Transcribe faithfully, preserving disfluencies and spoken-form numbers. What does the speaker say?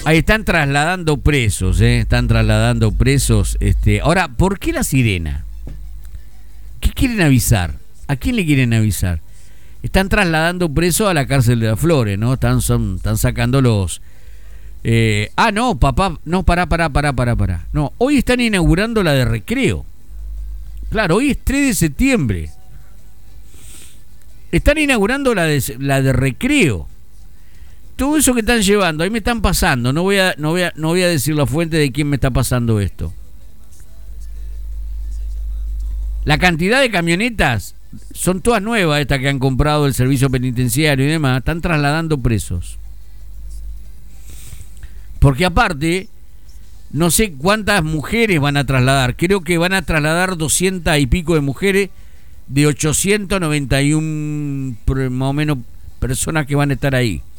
Ahí están trasladando presos, ¿eh? Están trasladando presos. Este, ahora, ¿por qué la sirena? ¿Qué quieren avisar? ¿A quién le quieren avisar? Están trasladando presos a la cárcel de las Flores, ¿no? Están, son, están sacando los... Eh, ah, no, papá, no, pará, pará, pará, pará, pará. No, hoy están inaugurando la de Recreo. Claro, hoy es tres de septiembre. Están inaugurando la de, la de Recreo. Todo eso que están llevando, ahí me están pasando. No voy a, no voy a, no voy a decir la fuente de quién me está pasando esto. La cantidad de camionetas son todas nuevas, estas que han comprado el servicio penitenciario y demás. Están trasladando presos. Porque aparte, no sé cuántas mujeres van a trasladar. Creo que van a trasladar doscientas y pico de mujeres de ochocientos noventa y uno más o menos personas que van a estar ahí.